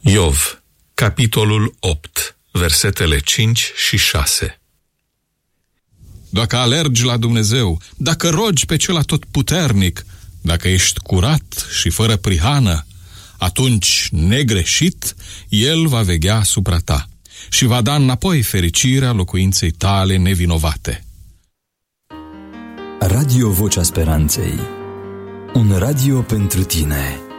Iov, capitolul 8, versetele 5 și 6. Dacă alergi la Dumnezeu, dacă rogi pe Cel Atotputernic, dacă ești curat și fără prihană, atunci, negreșit, El va veghea asupra ta și va da înapoi fericirea locuinței tale nevinovate. Radio Vocea Speranței. Un radio pentru tine.